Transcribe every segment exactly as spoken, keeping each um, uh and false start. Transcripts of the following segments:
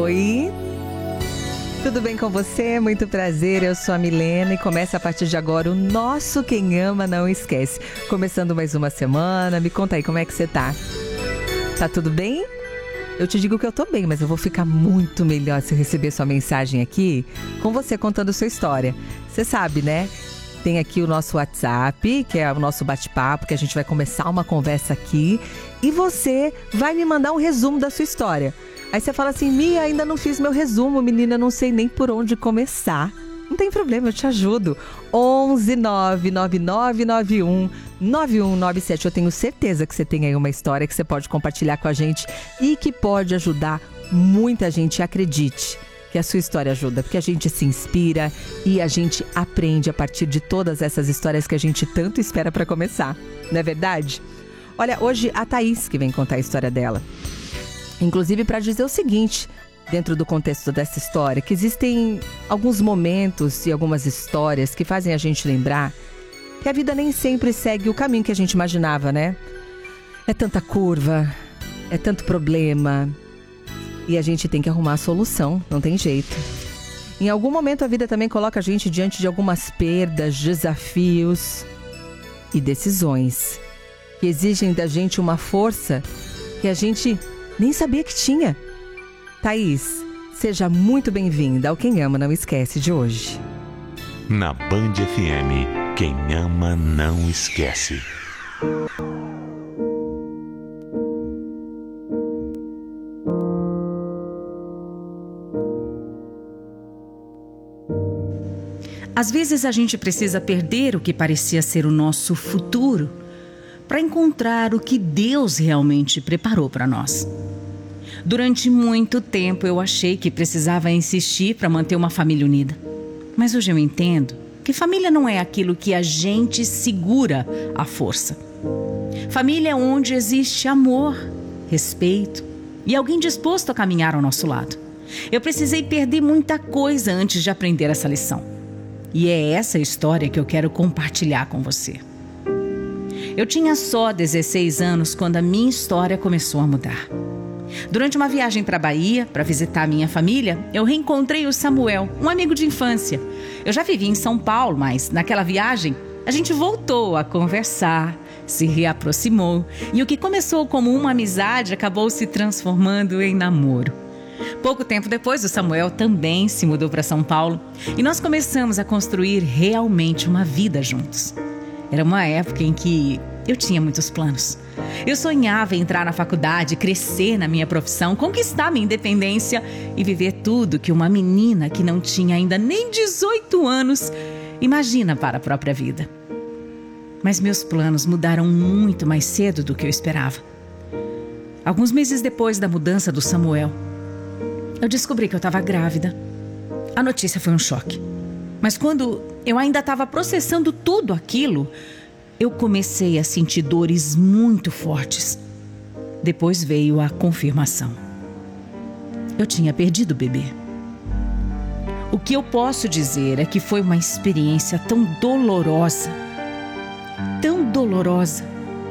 Oi, tudo bem com você? Muito prazer, eu sou a Milena e começa a partir de agora o nosso Quem Ama Não Esquece. Começando mais uma semana, me conta aí como é que você tá? Tá tudo bem? Eu te digo que eu tô bem, mas eu vou ficar muito melhor se eu receber sua mensagem aqui com você contando sua história. Você sabe, né? Tem aqui o nosso WhatsApp, que é o nosso bate-papo, que a gente vai começar uma conversa aqui. E você vai me mandar um resumo da sua história. Aí você fala assim, Mia, ainda não fiz meu resumo, menina, não sei nem por onde começar. Não tem problema, eu te ajudo. onze nove nove nove nove um nove um nove sete. Eu tenho certeza que você tem aí uma história que você pode compartilhar com a gente e que pode ajudar muita gente. Acredite que a sua história ajuda, porque a gente se inspira e a gente aprende a partir de todas essas histórias que a gente tanto espera para começar. Não é verdade? Olha, hoje a Thaís que vem contar a história dela. Inclusive para dizer o seguinte, dentro do contexto dessa história, que existem alguns momentos e algumas histórias que fazem a gente lembrar que a vida nem sempre segue o caminho que a gente imaginava, né? É tanta curva, é tanto problema e a gente tem que arrumar a solução, não tem jeito. Em algum momento a vida também coloca a gente diante de algumas perdas, desafios e decisões que exigem da gente uma força que a gente nem sabia que tinha. Thaís, seja muito bem-vinda ao Quem Ama Não Esquece de hoje. Na Band F M, quem ama não esquece. Às vezes a gente precisa perder o que parecia ser o nosso futuro para encontrar o que Deus realmente preparou para nós. Durante muito tempo eu achei que precisava insistir para manter uma família unida. Mas hoje eu entendo que família não é aquilo que a gente segura à força. Família é onde existe amor, respeito e alguém disposto a caminhar ao nosso lado. Eu precisei perder muita coisa antes de aprender essa lição. E é essa história que eu quero compartilhar com você. Eu tinha só dezesseis anos quando a minha história começou a mudar. Durante uma viagem para a Bahia, para visitar a minha família, eu reencontrei o Samuel, um amigo de infância. Eu já vivia em São Paulo, mas naquela viagem a gente voltou a conversar, se reaproximou e o que começou como uma amizade acabou se transformando em namoro. Pouco tempo depois, o Samuel também se mudou para São Paulo e nós começamos a construir realmente uma vida juntos. Era uma época em que eu tinha muitos planos. Eu sonhava em entrar na faculdade, crescer na minha profissão, conquistar minha independência e viver tudo que uma menina que não tinha ainda nem dezoito anos imagina para a própria vida. Mas meus planos mudaram muito mais cedo do que eu esperava. Alguns meses depois da mudança do Samuel, eu descobri que eu estava grávida. A notícia foi um choque. Mas quando eu ainda estava processando tudo aquilo, eu comecei a sentir dores muito fortes. Depois veio a confirmação. Eu tinha perdido o bebê. O que eu posso dizer é que foi uma experiência tão dolorosa, tão dolorosa.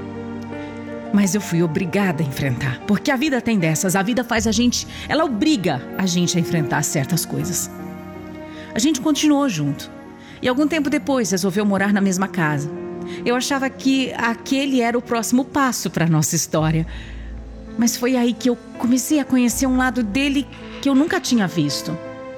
Mas eu fui obrigada a enfrentar, porque a vida tem dessas, a vida faz a gente, ela obriga a gente a enfrentar certas coisas. A gente continuou junto e algum tempo depois resolveu morar na mesma casa. Eu achava que aquele era o próximo passo para a nossa história. Mas foi aí que eu comecei a conhecer um lado dele que eu nunca tinha visto.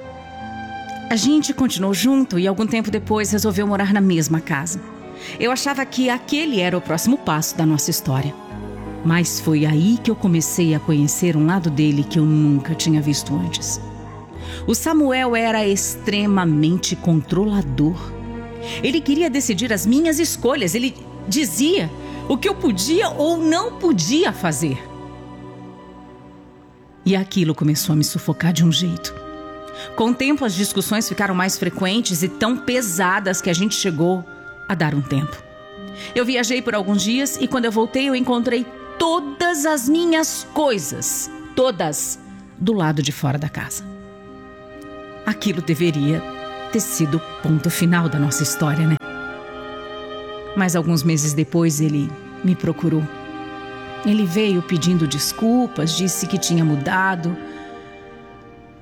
A gente continuou junto e algum tempo depois resolveu morar na mesma casa. Eu achava que aquele era o próximo passo da nossa história. Mas foi aí que eu comecei a conhecer um lado dele que eu nunca tinha visto antes. O Samuel era extremamente controlador. Ele queria decidir as minhas escolhas. Ele dizia o que eu podia ou não podia fazer. E aquilo começou a me sufocar de um jeito. Com o tempo, as discussões ficaram mais frequentes e tão pesadas que a gente chegou a dar um tempo. Eu viajei por alguns dias e quando eu voltei, eu encontrei todas as minhas coisas, todas, do lado de fora da casa. Aquilo deveria ter sido o ponto final da nossa história, né? Mas alguns meses depois ele me procurou. Ele veio pedindo desculpas, disse que tinha mudado.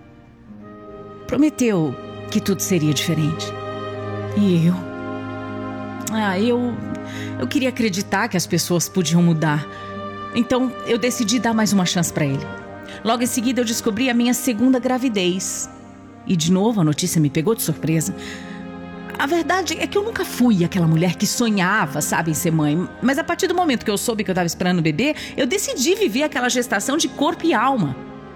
prometeu que tudo seria diferente. E eu... Ah, eu... Eu queria acreditar que as pessoas podiam mudar. Então, eu decidi dar mais uma chance para ele. Logo em seguida, eu descobri a minha segunda gravidez. E, de novo, a notícia me pegou de surpresa. A verdade é que eu nunca fui aquela mulher que sonhava, sabe, em ser mãe. Mas a partir do momento que eu soube que eu estava esperando o bebê, eu decidi viver aquela gestação de corpo e alma.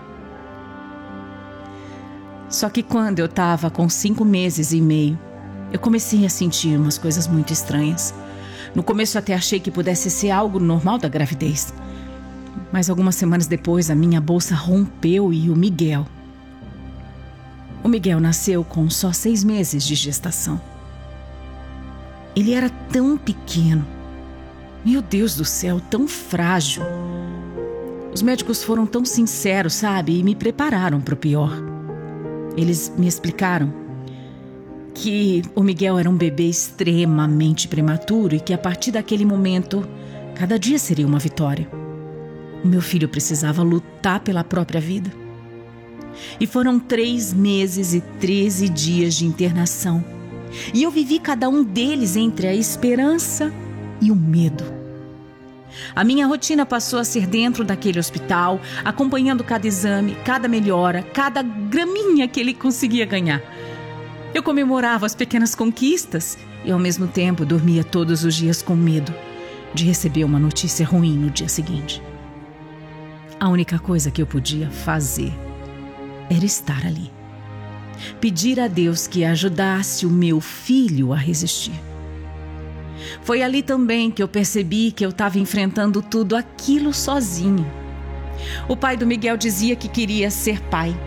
Só que quando eu estava com cinco meses e meio, eu comecei a sentir umas coisas muito estranhas. No começo eu até achei que pudesse ser algo normal da gravidez. Mas algumas semanas depois a minha bolsa rompeu e o Miguel... O Miguel nasceu com só seis meses de gestação. Ele era tão pequeno. Meu Deus do céu, tão frágil. Os médicos foram tão sinceros, sabe? E me prepararam para o pior. Eles me explicaram que o Miguel era um bebê extremamente prematuro e que a partir daquele momento, cada dia seria uma vitória. O meu filho precisava lutar pela própria vida. E foram três meses e treze dias de internação. E eu vivi cada um deles entre a esperança e o medo. A minha rotina passou a ser dentro daquele hospital, acompanhando cada exame, cada melhora, cada graminha que ele conseguia ganhar. Eu comemorava as pequenas conquistas e, ao mesmo tempo, dormia todos os dias com medo de receber uma notícia ruim no dia seguinte. A única coisa que eu podia fazer era estar ali. Pedir a Deus que ajudasse o meu filho a resistir. Foi ali também que eu percebi que eu estava enfrentando tudo aquilo sozinho. O pai do Miguel dizia que queria ser pai.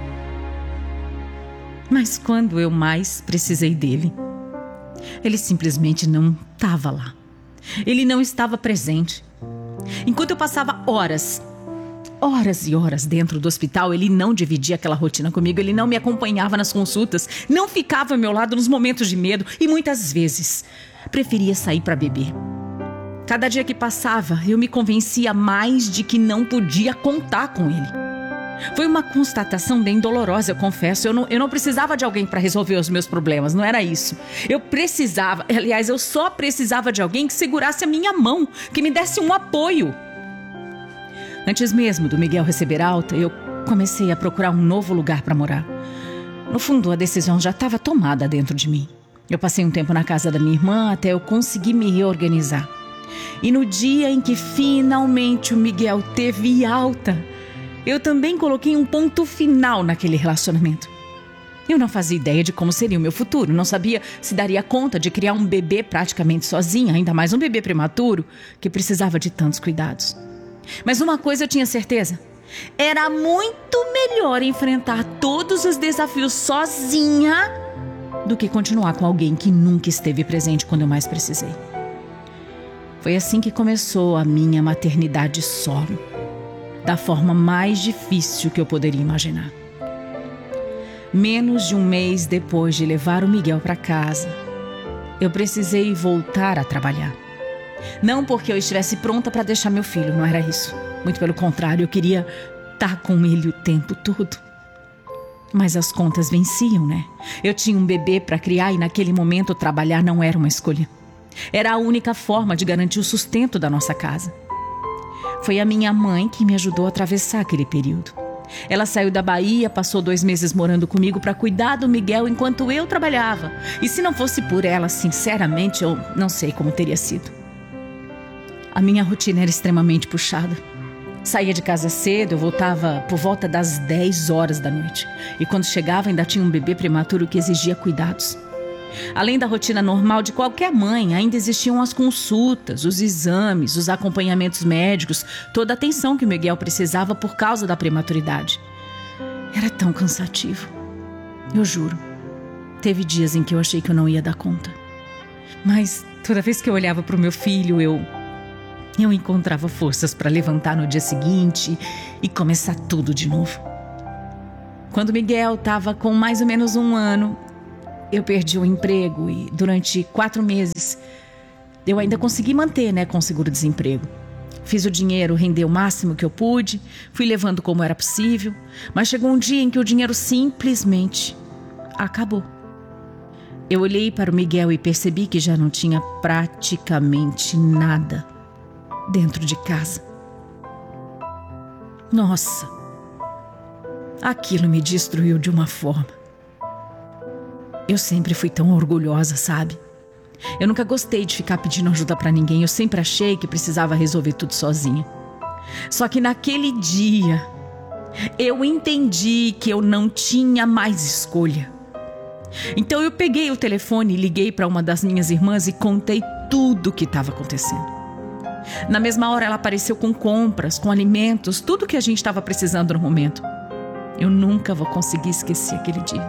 Mas quando eu mais precisei dele, ele simplesmente não estava lá. Ele não estava presente. Enquanto eu passava horas, horas e horas dentro do hospital, ele não dividia aquela rotina comigo, ele não me acompanhava nas consultas, não ficava ao meu lado nos momentos de medo e muitas vezes preferia sair para beber. Cada dia que passava, eu me convencia mais de que não podia contar com ele. Foi uma constatação bem dolorosa, eu confesso. Eu não, eu não precisava de alguém para resolver os meus problemas, não era isso. Eu precisava, aliás, eu só precisava de alguém que segurasse a minha mão, que me desse um apoio. Antes mesmo do Miguel receber alta, eu comecei a procurar um novo lugar para morar. No fundo, a decisão já estava tomada dentro de mim. Eu passei um tempo na casa da minha irmã até eu conseguir me reorganizar. E no dia em que finalmente o Miguel teve alta, eu também coloquei um ponto final naquele relacionamento. Eu não fazia ideia de como seria o meu futuro, não sabia se daria conta de criar um bebê praticamente sozinha, ainda mais um bebê prematuro que precisava de tantos cuidados. Mas uma coisa eu tinha certeza: era muito melhor enfrentar todos os desafios sozinha do que continuar com alguém que nunca esteve presente quando eu mais precisei. Foi assim que começou a minha maternidade solo, da forma mais difícil que eu poderia imaginar. Menos de um mês depois de levar o Miguel para casa, eu precisei voltar a trabalhar. Não porque eu estivesse pronta para deixar meu filho, não era isso. Muito pelo contrário, eu queria estar com ele o tempo todo. Mas as contas venciam, né? Eu tinha um bebê para criar e naquele momento trabalhar não era uma escolha. Era a única forma de garantir o sustento da nossa casa. Foi a minha mãe que me ajudou a atravessar aquele período. Ela saiu da Bahia, passou dois meses morando comigo para cuidar do Miguel enquanto eu trabalhava. E se não fosse por ela, sinceramente, eu não sei como teria sido. A minha rotina era extremamente puxada. Saía de casa cedo, eu voltava por volta das dez horas da noite. E quando chegava ainda tinha um bebê prematuro que exigia cuidados. Além da rotina normal de qualquer mãe, ainda existiam as consultas, os exames, os acompanhamentos médicos, toda a atenção que o Miguel precisava por causa da prematuridade. Era tão cansativo. Eu juro, teve dias em que eu achei que eu não ia dar conta. Mas toda vez que eu olhava para o meu filho, eu... Eu encontrava forças para levantar no dia seguinte e começar tudo de novo. Quando Miguel estava com mais ou menos um ano, eu perdi o emprego e durante quatro meses eu ainda consegui manter, né, com seguro-desemprego. Fiz o dinheiro render o máximo que eu pude, fui levando como era possível, mas chegou um dia em que o dinheiro simplesmente acabou. Eu olhei para o Miguel e percebi que já não tinha praticamente nada dentro de casa. Nossa, aquilo me destruiu de uma forma. Eu sempre fui tão orgulhosa, sabe? Eu nunca gostei de ficar pedindo ajuda para ninguém. Eu sempre achei que precisava resolver tudo sozinha. Só que naquele dia, eu entendi que eu não tinha mais escolha. Então eu peguei o telefone e liguei para uma das minhas irmãs e contei tudo o que estava acontecendo. Na mesma hora ela apareceu com compras, com alimentos, tudo que a gente estava precisando no momento. Eu nunca vou conseguir esquecer aquele dia.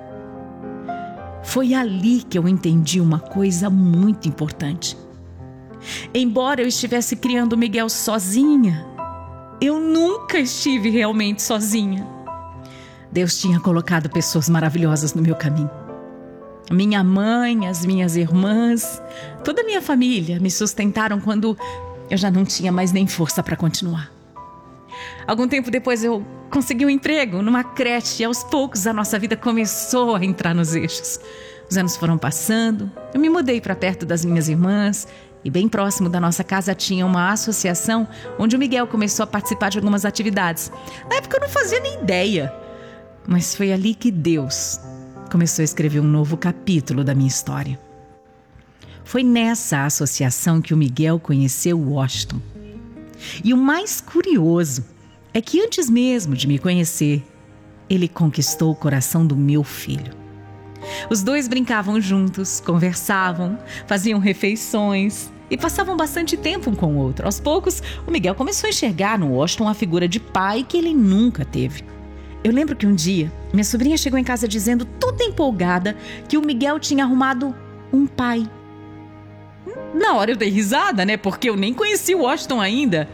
Foi ali que eu entendi uma coisa muito importante. Embora eu estivesse criando o Miguel sozinha, eu nunca estive realmente sozinha. Deus tinha colocado pessoas maravilhosas no meu caminho. Minha mãe, as minhas irmãs, toda a minha família me sustentaram quando eu já não tinha mais nem força para continuar. Algum tempo depois eu consegui um emprego numa creche e aos poucos a nossa vida começou a entrar nos eixos. Os anos foram passando, eu me mudei para perto das minhas irmãs e bem próximo da nossa casa tinha uma associação onde o Miguel começou a participar de algumas atividades. Na época eu não fazia nem ideia. Mas foi ali que Deus começou a escrever um novo capítulo da minha história. Foi nessa associação que o Miguel conheceu o Washington. E o mais curioso é que antes mesmo de me conhecer, ele conquistou o coração do meu filho. Os dois brincavam juntos, conversavam, faziam refeições e passavam bastante tempo um com o outro. Aos poucos, o Miguel começou a enxergar no Washington a figura de pai que ele nunca teve. Eu lembro que um dia, minha sobrinha chegou em casa dizendo, toda empolgada, que o Miguel tinha arrumado um pai. Na hora eu dei risada, né? Porque eu nem conheci o Washington ainda.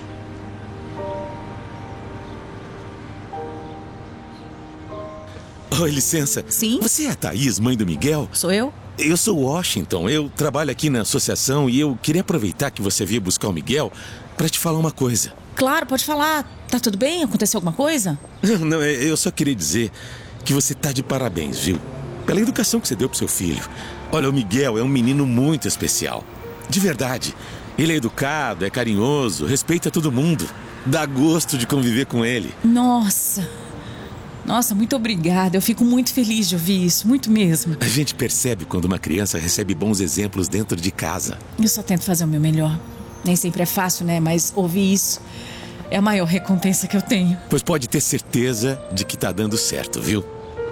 Oi, licença. Sim? Você é a Thaís, mãe do Miguel? Sou eu? Eu sou o Washington. Eu trabalho aqui na associação e eu queria aproveitar que você veio buscar o Miguel para te falar uma coisa. Claro, pode falar. Tá tudo bem? Aconteceu alguma coisa? Não, não, eu só queria dizer que você tá de parabéns, viu? Pela educação que você deu pro seu filho. Olha, o Miguel é um menino muito especial. De verdade. Ele é educado, é carinhoso, respeita todo mundo. Dá gosto de conviver com ele. Nossa... Nossa, muito obrigada. Eu fico muito feliz de ouvir isso, muito mesmo. A gente percebe quando uma criança recebe bons exemplos dentro de casa. Eu só tento fazer o meu melhor. Nem sempre é fácil, né? Mas ouvir isso é a maior recompensa que eu tenho. Pois pode ter certeza de que tá dando certo, viu?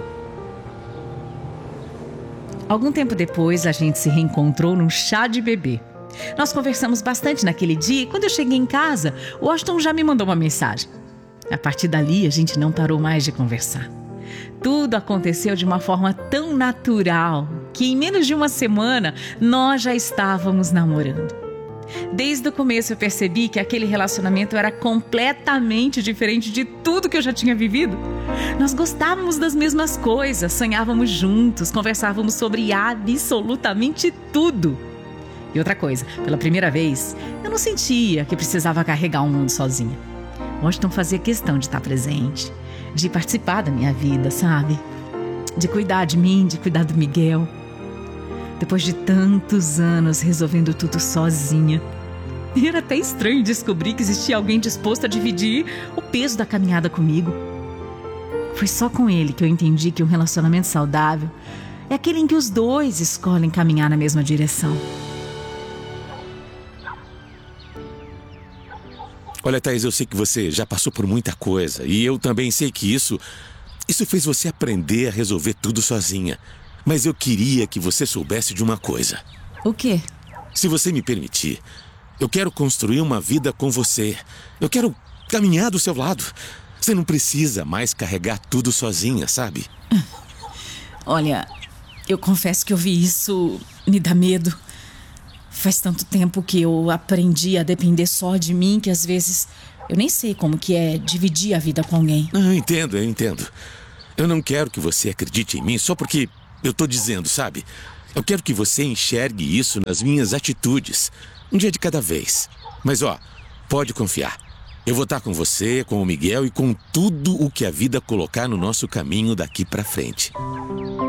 Algum tempo depois, a gente se reencontrou num chá de bebê. Nós conversamos bastante naquele dia e quando eu cheguei em casa, o Washington já me mandou uma mensagem. A partir dali, a gente não parou mais de conversar. Tudo aconteceu de uma forma tão natural que em menos de uma semana nós já estávamos namorando. Desde o começo eu percebi que aquele relacionamento era completamente diferente de tudo que eu já tinha vivido. Nós gostávamos das mesmas coisas, sonhávamos juntos, conversávamos sobre absolutamente tudo. E outra coisa, pela primeira vez, eu não sentia que precisava carregar o mundo sozinha. Washington fazia questão de estar presente, de participar da minha vida, sabe? De cuidar de mim, de cuidar do Miguel. Depois de tantos anos resolvendo tudo sozinha, era até estranho descobrir que existia alguém disposto a dividir o peso da caminhada comigo. Foi só com ele que eu entendi que um relacionamento saudável é aquele em que os dois escolhem caminhar na mesma direção. Olha, Thaís, eu sei que você já passou por muita coisa e eu também sei que isso, isso fez você aprender a resolver tudo sozinha. Mas eu queria que você soubesse de uma coisa. O quê? Se você me permitir, eu quero construir uma vida com você. Eu quero caminhar do seu lado. Você não precisa mais carregar tudo sozinha, sabe? Olha, eu confesso que ouvir isso me dá medo. Faz tanto tempo que eu aprendi a depender só de mim que às vezes eu nem sei como que é dividir a vida com alguém. Eu entendo, eu entendo. Eu não quero que você acredite em mim só porque eu tô dizendo, sabe? Eu quero que você enxergue isso nas minhas atitudes, um dia de cada vez. Mas ó, pode confiar. Eu vou estar com você, com o Miguel e com tudo o que a vida colocar no nosso caminho daqui pra frente.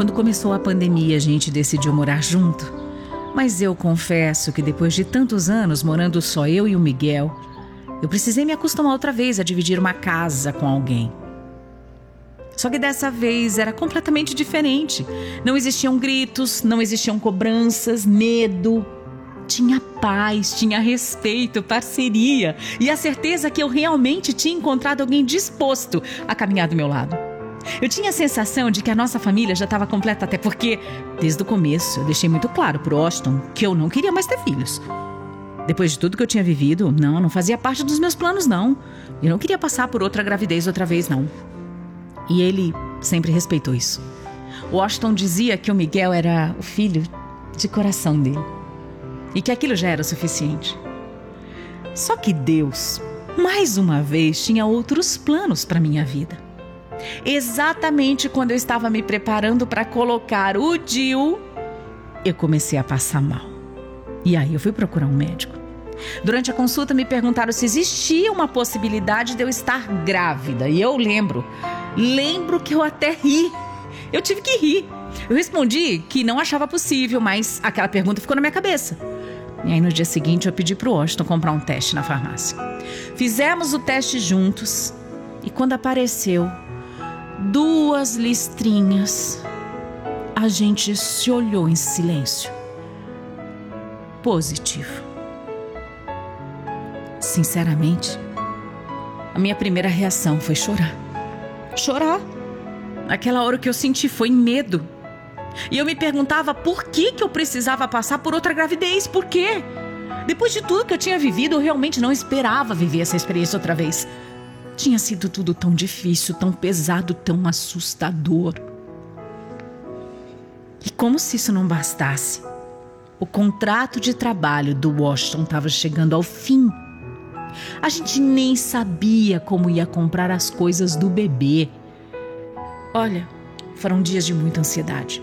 Quando começou a pandemia, a gente decidiu morar junto. Mas eu confesso que depois de tantos anos morando só eu e o Miguel, eu precisei me acostumar outra vez a dividir uma casa com alguém. Só que dessa vez era completamente diferente. Não existiam gritos, não existiam cobranças, medo. Tinha paz, tinha respeito, parceria e a certeza que eu realmente tinha encontrado alguém disposto a caminhar do meu lado. Eu tinha a sensação de que a nossa família já estava completa, até porque, desde o começo, eu deixei muito claro pro Washington que eu não queria mais ter filhos. Depois de tudo que eu tinha vivido, não, não fazia parte dos meus planos, não. Eu não queria passar por outra gravidez outra vez, não. E ele sempre respeitou isso. O Washington dizia que o Miguel era o filho de coração dele. E que aquilo já era o suficiente. Só que Deus, mais uma vez, tinha outros planos para minha vida. Exatamente quando eu estava me preparando para colocar o D I U, eu comecei a passar mal. E aí eu fui procurar um médico. Durante a consulta me perguntaram se existia uma possibilidade de eu estar grávida. E eu lembro, lembro que eu até ri. Eu tive que rir. Eu respondi que não achava possível, mas aquela pergunta ficou na minha cabeça. E aí no dia seguinte eu pedi pro Washington comprar um teste na farmácia. Fizemos o teste juntos e quando apareceu duas listrinhas, a gente se olhou em silêncio. Positivo. Sinceramente, a minha primeira reação foi chorar. Chorar. Aquela hora que eu senti foi medo. E eu me perguntava por que que eu precisava passar por outra gravidez. Por quê? Depois de tudo que eu tinha vivido, eu realmente não esperava viver essa experiência outra vez. Tinha sido tudo tão difícil, tão pesado, tão assustador. E como se isso não bastasse, o contrato de trabalho do Washington estava chegando ao fim. A gente nem sabia como ia comprar as coisas do bebê. Olha, foram dias de muita ansiedade.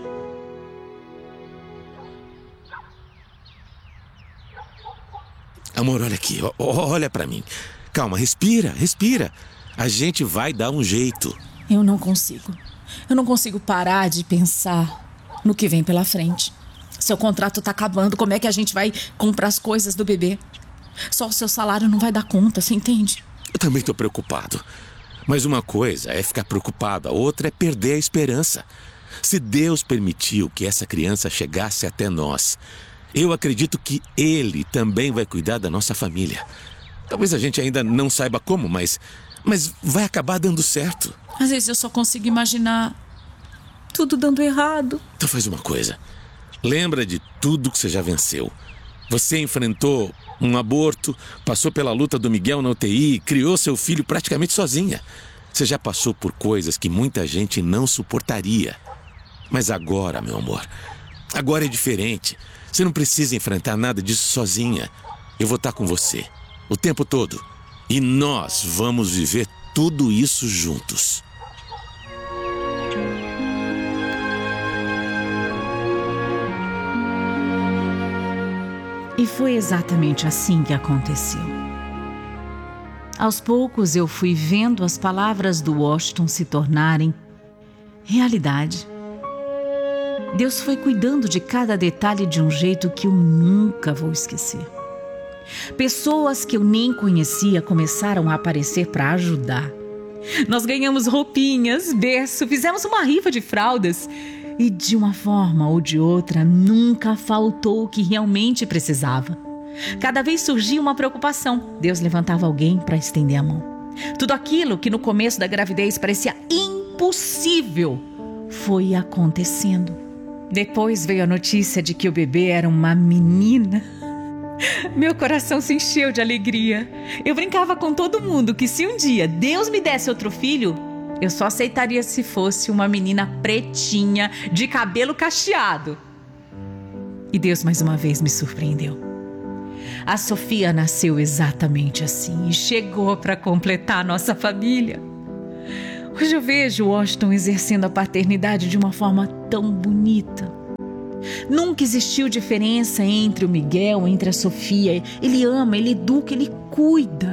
Amor, olha aqui, ó, olha pra mim. Calma, respira, respira. A gente vai dar um jeito. Eu não consigo. Eu não consigo parar de pensar no que vem pela frente. Seu contrato tá acabando, como é que a gente vai comprar as coisas do bebê? Só o seu salário não vai dar conta, você entende? Eu também tô preocupado. Mas uma coisa é ficar preocupado, a outra é perder a esperança. Se Deus permitiu que essa criança chegasse até nós, eu acredito que Ele também vai cuidar da nossa família. Talvez a gente ainda não saiba como, mas, mas vai acabar dando certo. Às vezes eu só consigo imaginar tudo dando errado. Então faz uma coisa. Lembra de tudo que você já venceu. Você enfrentou um aborto, passou pela luta do Miguel na U T I, criou seu filho praticamente sozinha. Você já passou por coisas que muita gente não suportaria. Mas agora, meu amor, agora é diferente. Você não precisa enfrentar nada disso sozinha. Eu vou estar com você o tempo todo. E nós vamos viver tudo isso juntos. E foi exatamente assim que aconteceu. Aos poucos eu fui vendo as palavras do Washington se tornarem realidade. Deus foi cuidando de cada detalhe de um jeito que eu nunca vou esquecer. Pessoas que eu nem conhecia começaram a aparecer para ajudar. Nós ganhamos roupinhas, berço, fizemos uma rifa de fraldas. E de uma forma ou de outra, nunca faltou o que realmente precisava. Cada vez surgia uma preocupação. Deus levantava alguém para estender a mão. Tudo aquilo que no começo da gravidez parecia impossível foi acontecendo. Depois veio a notícia de que o bebê era uma menina. Meu coração se encheu de alegria. Eu brincava com todo mundo que se um dia Deus me desse outro filho, eu só aceitaria se fosse uma menina pretinha, de cabelo cacheado. E Deus mais uma vez me surpreendeu. A Sofia nasceu exatamente assim e chegou para completar a nossa família. Hoje eu vejo o Washington exercendo a paternidade de uma forma tão bonita. Nunca existiu diferença entre o Miguel, entre a Sofia. Ele ama, ele educa, ele cuida.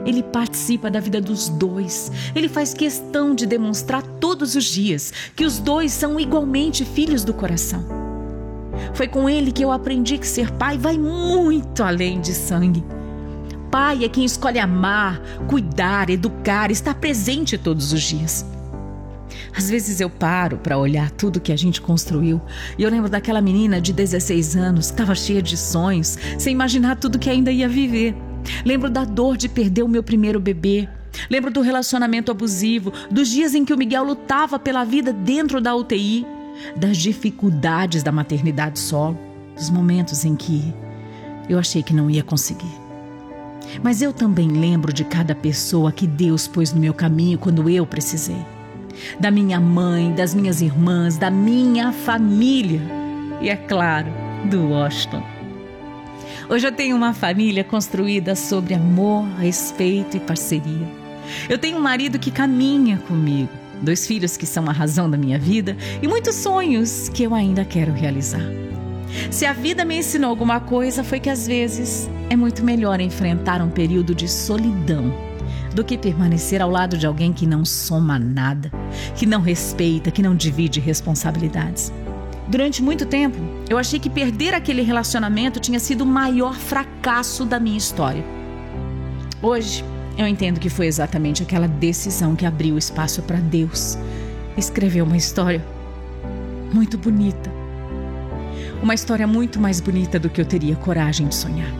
Ele participa da vida dos dois. Ele faz questão de demonstrar todos os dias que os dois são igualmente filhos do coração. Foi com ele que eu aprendi que ser pai vai muito além de sangue. Pai é quem escolhe amar, cuidar, educar, estar presente todos os dias. Às vezes eu paro para olhar tudo que a gente construiu e eu lembro daquela menina de dezesseis anos que estava cheia de sonhos, sem imaginar tudo que ainda ia viver. Lembro da dor de perder o meu primeiro bebê. Lembro do relacionamento abusivo, dos dias em que o Miguel lutava pela vida dentro da U T I, das dificuldades da maternidade solo, dos momentos em que eu achei que não ia conseguir. Mas eu também lembro de cada pessoa que Deus pôs no meu caminho quando eu precisei. Da minha mãe, das minhas irmãs, da minha família e, é claro, do Washington. Hoje eu tenho uma família construída sobre amor, respeito e parceria. Eu tenho um marido que caminha comigo, dois filhos que são a razão da minha vida e muitos sonhos que eu ainda quero realizar. Se a vida me ensinou alguma coisa, foi que às vezes é muito melhor enfrentar um período de solidão do que permanecer ao lado de alguém que não soma nada, que não respeita, que não divide responsabilidades. Durante muito tempo, eu achei que perder aquele relacionamento tinha sido o maior fracasso da minha história. Hoje, eu entendo que foi exatamente aquela decisão que abriu espaço para Deus escrever uma história muito bonita. Uma história muito mais bonita do que eu teria coragem de sonhar.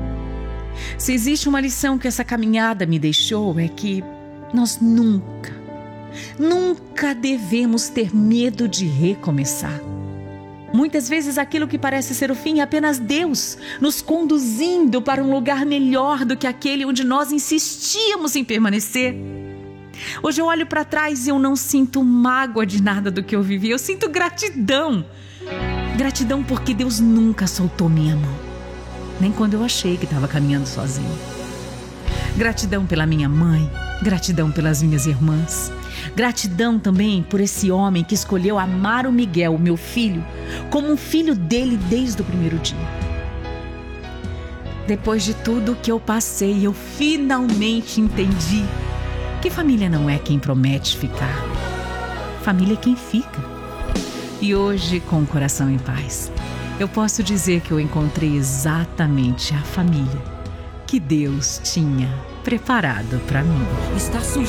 Se existe uma lição que essa caminhada me deixou, é que nós nunca, nunca devemos ter medo de recomeçar. Muitas vezes aquilo que parece ser o fim é apenas Deus nos conduzindo para um lugar melhor do que aquele onde nós insistíamos em permanecer. Hoje eu olho para trás e eu não sinto mágoa de nada do que eu vivi, eu sinto gratidão. Gratidão porque Deus nunca soltou minha mão, nem quando eu achei que estava caminhando sozinho. Gratidão pela minha mãe, gratidão pelas minhas irmãs. Gratidão também por esse homem que escolheu amar o Miguel, o meu filho, como um filho dele desde o primeiro dia. Depois de tudo que eu passei, eu finalmente entendi que família não é quem promete ficar. Família é quem fica. E hoje, com o coração em paz, eu posso dizer que eu encontrei exatamente a família que Deus tinha preparado para mim. Está surgindo